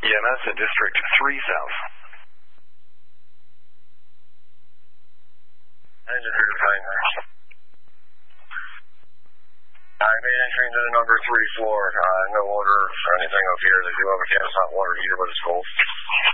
EMS at District 3 South. Engine through the plane. I made entry into the number 3 floor. No order or anything up here. They do have a gas hot water heater, but it's cold.